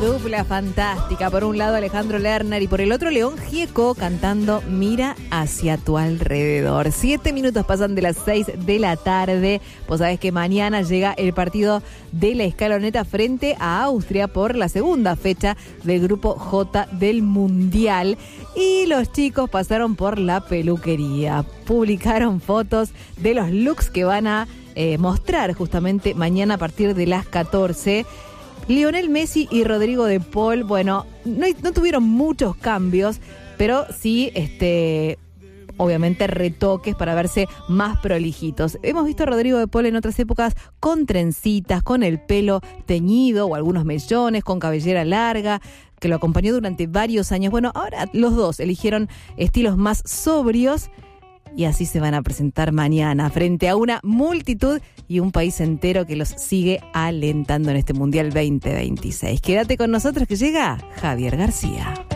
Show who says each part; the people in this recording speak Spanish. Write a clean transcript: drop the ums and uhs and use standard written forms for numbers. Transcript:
Speaker 1: dupla fantástica. Por un lado Alejandro Lerner y por el otro León Gieco cantando Mira hacia tu alrededor. 7 minutos pasan de las 6 de la tarde. Vos sabés que mañana llega el partido de la escaloneta frente a Austria por la segunda fecha del grupo J del Mundial. Y los chicos pasaron por la peluquería. Publicaron fotos de los looks que van a mostrar justamente mañana a partir de las 14. Lionel Messi y Rodrigo de Paul, bueno, no tuvieron muchos cambios, pero sí, obviamente retoques para verse más prolijitos. Hemos visto a Rodrigo de Paul en otras épocas con trencitas, con el pelo teñido o algunos mechones, con cabellera larga, que lo acompañó durante varios años. Bueno, ahora los dos eligieron estilos más sobrios y así se van a presentar mañana frente a una multitud y un país entero que los sigue alentando en este Mundial 2026. Quédate con nosotros que llega Javier García.